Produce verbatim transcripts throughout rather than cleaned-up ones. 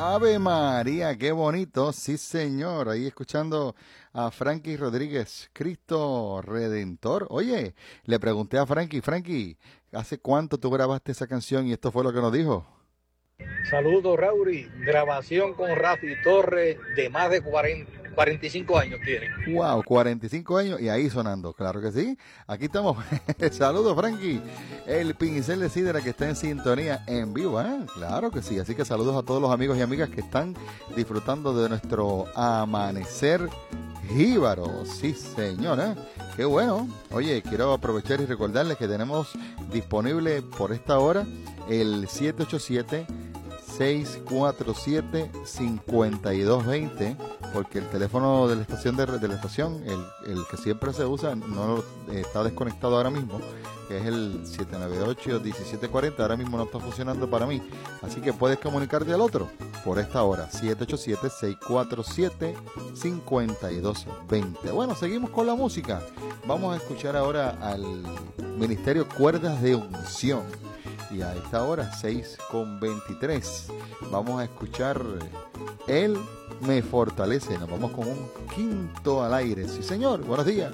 Ave María, qué bonito. Sí, señor. Ahí escuchando a Frankie Rodríguez, Cristo Redentor. Oye, le pregunté a Frankie, Frankie, ¿hace cuánto tú grabaste esa canción? Y esto fue lo que nos dijo. Saludos, Rauri. Grabación con Rafi Torres de más de cuarenta, cuarenta y cinco años tiene. Wow, cuarenta y cinco años y ahí sonando, claro que sí. Aquí estamos. Saludos, Frankie. El pincel de sidra que está en sintonía en vivo, ¿eh? Claro que sí. Así que saludos a todos los amigos y amigas que están disfrutando de nuestro amanecer jíbaro. Sí, señora. Qué bueno. Oye, quiero aprovechar y recordarles que tenemos disponible por esta hora el siete ocho siete, seis cuatro siete, cinco dos dos cero, porque el teléfono de la estación de, de la estación, el, el que siempre se usa, no eh, está desconectado ahora mismo, que es el siete nueve ocho, diecisiete cuarenta, ahora mismo no está funcionando para mí, así que puedes comunicarte al otro por esta hora, siete ocho siete, seis cuatro siete, cinco dos dos cero. Bueno, seguimos con la música. Vamos a escuchar ahora al Ministerio Cuerdas de Unción. Y a esta hora, seis con veintitrés, vamos a escuchar Él me fortalece. Nos vamos con un quinto al aire. Sí, señor, buenos días.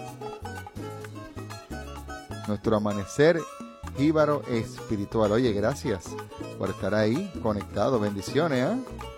Nuestro amanecer jíbaro espiritual. Oye, gracias por estar ahí conectado. Bendiciones, ¿eh?